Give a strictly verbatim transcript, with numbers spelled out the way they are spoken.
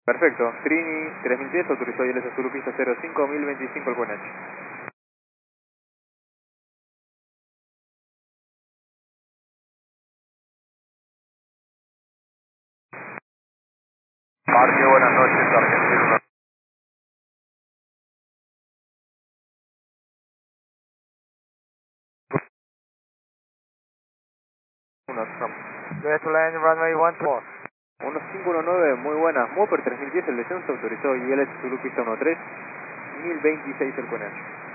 Perfecto. Trini tres mil diez autorizó I L S Zulu pista cero cinco mil veinticinco el Q N H. Parque, buenas noches, Argentina. Uno, Clear to land, runway one four. uno cinco uno nueve, muy buenas. Moper tres mil diez el descenso autorizó I L S Zulu pista uno tres mil veintiséis el Q N H.